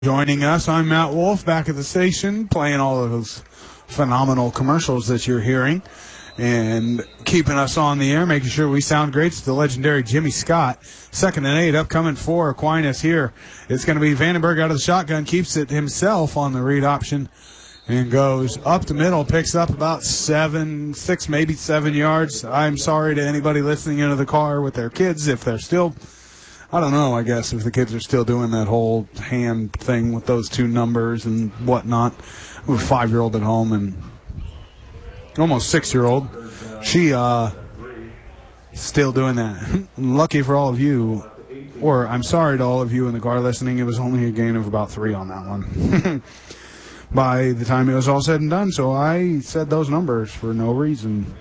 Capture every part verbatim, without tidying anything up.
Joining us, I'm Matt Wolf, back at the station, playing all of those phenomenal commercials that you're hearing and keeping us on the air, making sure we sound great. It's the legendary Jimmy Scott. Second and eight, upcoming for Aquinas here. It's going to be Vandenberg out of the shotgun, keeps it himself on the read option, and goes up the middle, picks up about seven, six, maybe seven yards. I'm sorry to anybody listening into the car with their kids if they're still... I don't know, I guess, if the kids are still doing that whole hand thing with those two numbers and whatnot. I have a five-year-old at home and almost six-year-old. She uh, still doing that. Lucky for all of you, or I'm sorry to all of you in the car listening, it was only a gain of about three on that one by the time it was all said and done. So I said those numbers for no reason.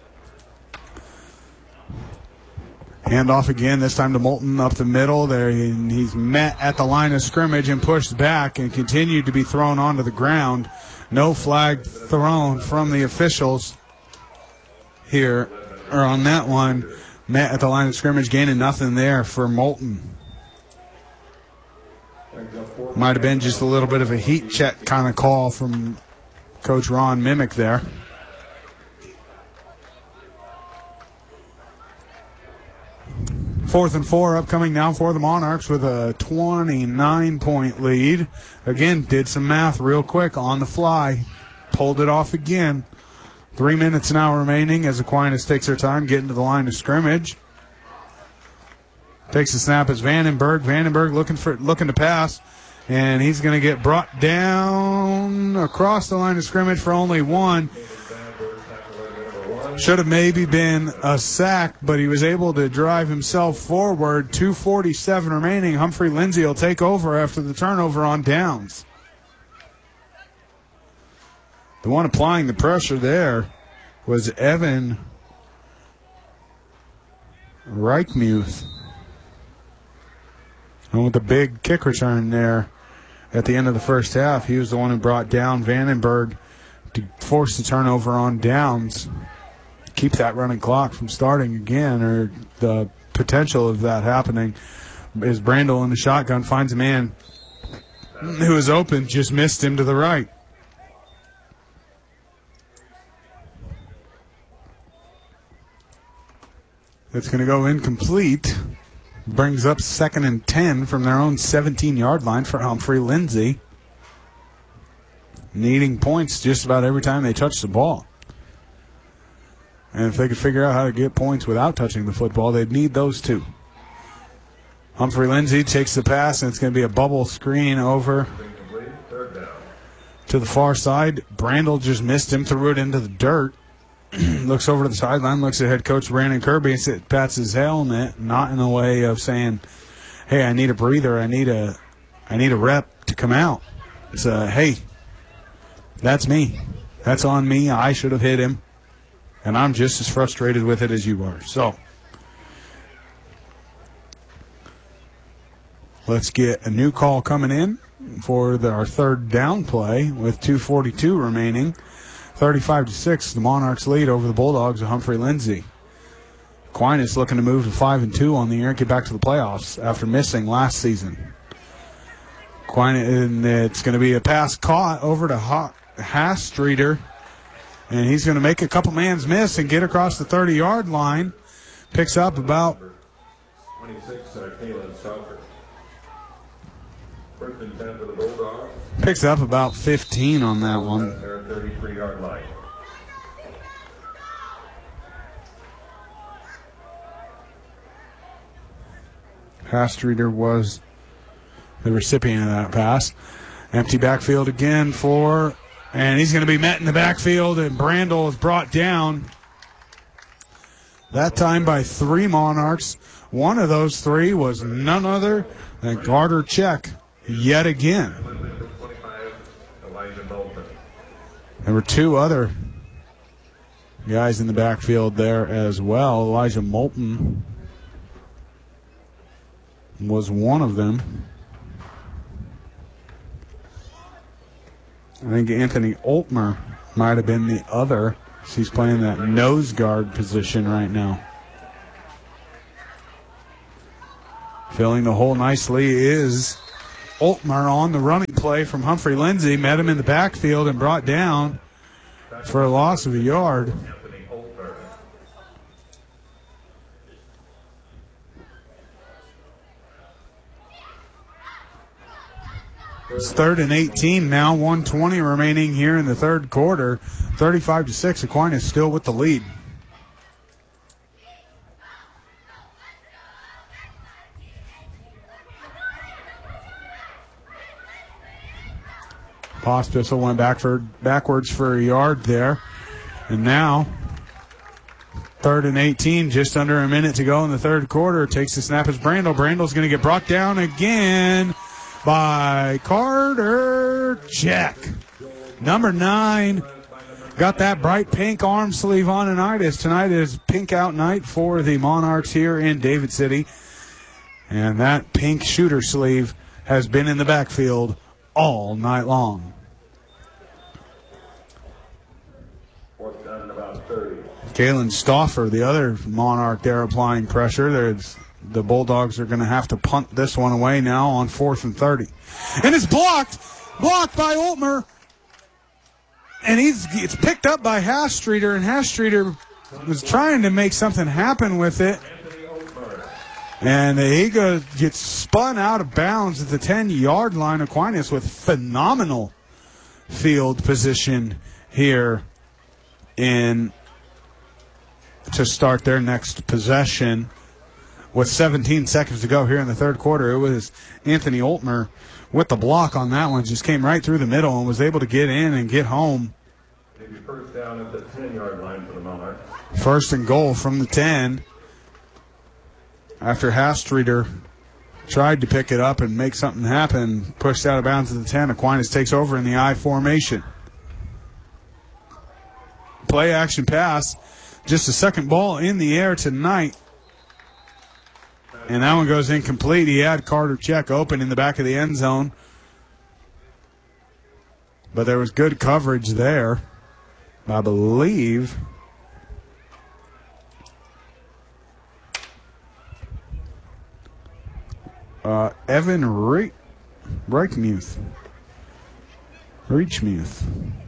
Hand off again, this time to Moulton up the middle there. And he's met at the line of scrimmage and pushed back and continued to be thrown onto the ground. No flag thrown from the officials here, or on that one. Met at the line of scrimmage, gaining nothing there for Moulton. Might have been just a little bit of a heat check kind of call from Coach Ron Mimic there. Fourth and four upcoming now for the Monarchs with a twenty-nine point lead. Again, did some math real quick on the fly. Pulled it off again. Three minutes now remaining as Aquinas takes their time getting to the line of scrimmage. Takes a snap as Vandenberg. Vandenberg looking for looking to pass. And he's going to get brought down across the line of scrimmage for only one. Should have maybe been a sack, but he was able to drive himself forward. two forty-seven remaining. Humphrey Lindsay will take over after the turnover on downs. The one applying the pressure there was Evan Reichmuth. And with the big kick return there at the end of the first half, he was the one who brought down Vandenberg to force the turnover on downs. Keep that running clock from starting again, or the potential of that happening. As Brandel in the shotgun finds a man who is open, just missed him to the right. It's going to go incomplete. Brings up second and ten from their own seventeen-yard line for Humphrey Lindsay. Needing points just about every time they touch the ball. And if they could figure out how to get points without touching the football, they'd need those two. Humphrey Lindsay takes the pass, and it's going to be a bubble screen over to the far side. Brandel just missed him, threw it into the dirt. Looks over to the sideline, looks at head coach Brandon Kirby, and sits, pats his helmet, not in the way of saying, hey, I need a breather, I need a, I need a rep to come out. It's a, hey, that's me. That's on me. I should have hit him. And I'm just as frustrated with it as you are. So let's get a new call coming in for the, our third down play with two forty-two remaining. thirty-five to six, the Monarchs lead over the Bulldogs of Humphrey Lindsay. Aquinas looking to move to five and two on the year and get back to the playoffs after missing last season. Aquinas, and it's going to be a pass caught over to ha- Hastreeter. And he's going to make a couple man's miss and get across the thirty-yard line. Picks up about Picks up about fifteen on that one. thirty-three-yard line. Hastreeter was the recipient of that pass. Empty backfield again for... And he's going to be met in the backfield, and Brandel is brought down. That time by three Monarchs. One of those three was none other than Carter Check yet again. There were two other guys in the backfield there as well. Elijah Moulton was one of them. I think Anthony Oltmer might have been the other. He's playing that nose guard position right now. Filling the hole nicely is Oltmer on the running play from Humphrey Lindsay, met him in the backfield and brought down for a loss of a yard. It's third and eighteen now, one twenty remaining here in the third quarter. thirty-five to six, Aquinas still with the lead. Pospisil went back for, backwards for a yard there. And now, third and eighteen, just under a minute to go in the third quarter. Takes the snap as Brandel. Brandel's going to get brought down again by Carter Check. Number nine. Got that bright pink arm sleeve on tonight, as tonight is pink out night for the Monarchs here in David City. And that pink shooter sleeve has been in the backfield all night long. Kalen Stauffer, the other Monarch there, applying pressure. There's, the Bulldogs are going to have to punt this one away now on fourth and thirty. And it's blocked, blocked by Oltmer. And he's it's picked up by Hastreeter, and Hastreeter was trying to make something happen with it. And he goes, gets spun out of bounds at the ten-yard line. Aquinas with phenomenal field position here in to start their next possession. With seventeen seconds to go here in the third quarter, it was Anthony Oltmer with the block on that one. Just came right through the middle and was able to get in and get home. Maybe first down at the ten-yard line for the Monarchs. First and goal from the ten. After Hastreeter tried to pick it up and make something happen, pushed out of bounds at the ten. Aquinas takes over in the I formation. Play action pass. Just a second ball in the air tonight. And that one goes incomplete. He had Carter Check open in the back of the end zone. But there was good coverage there, I believe. Uh, Evan Re- Reichmuth. Reichmuth.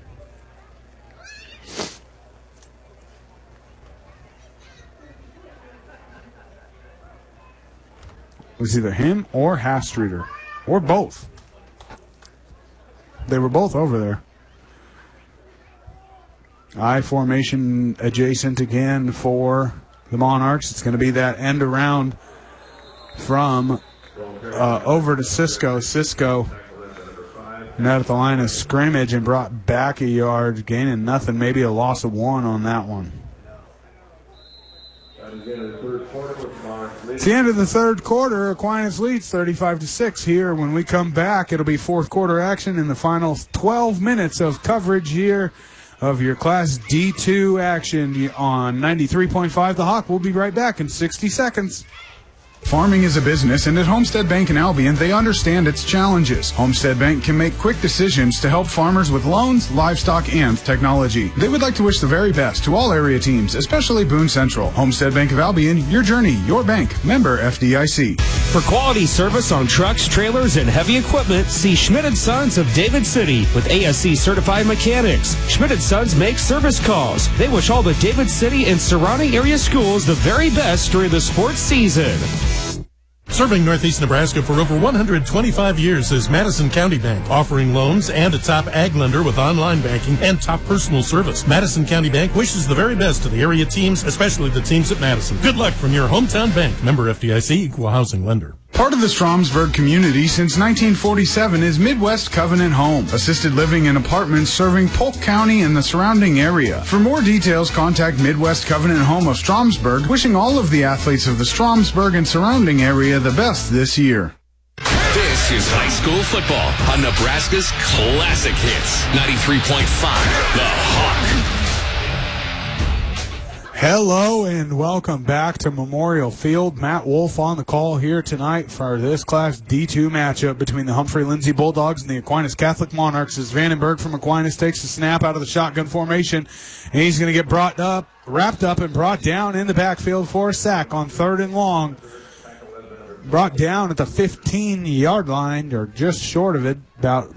It was either him or Hastreeter, or both. They were both over there. I formation adjacent again for the Monarchs. It's going to be that end around from uh, over to Cisco. Cisco net at the line of scrimmage and brought back a yard, gaining nothing, maybe a loss of one on that one. It's the end of the third quarter. Aquinas leads thirty-five to six here. When we come back, it'll be fourth quarter action in the final twelve minutes of coverage here of your Class D two action on ninety-three point five The Hawk. We'll be right back in sixty seconds. Farming is a business, and at Homestead Bank in Albion, they understand its challenges. Homestead Bank can make quick decisions to help farmers with loans, livestock, and technology. They would like to wish the very best to all area teams, especially Boone Central. Homestead Bank of Albion, your journey, your bank. Member F D I C. For quality service on trucks, trailers, and heavy equipment, see Schmidt and Sons of David City with A S C certified mechanics. Schmidt and Sons make service calls. They wish all the David City and surrounding area schools the very best during the sports season. Serving Northeast Nebraska for over one hundred twenty-five years is Madison County Bank, offering loans and a top ag lender with online banking and top personal service. Madison County Bank wishes the very best to the area teams, especially the teams at Madison. Good luck from your hometown bank. Member F D I C, Equal Housing Lender. Part of the Stromsburg community since nineteen forty-seven is Midwest Covenant Home, assisted living and apartments serving Polk County and the surrounding area. For more details, contact Midwest Covenant Home of Stromsburg, wishing all of the athletes of the Stromsburg and surrounding area the best this year. This is high school football on Nebraska's classic hits. ninety-three point five The Hawk. Hello and welcome back to Memorial Field. Matt Wolf on the call here tonight for this Class D two matchup between the Humphrey Lindsay Bulldogs and the Aquinas Catholic Monarchs, as Vandenberg from Aquinas takes the snap out of the shotgun formation. And he's going to get brought up, wrapped up and brought down in the backfield for a sack on third and long. brought down at the fifteen-yard line, or just short of it, about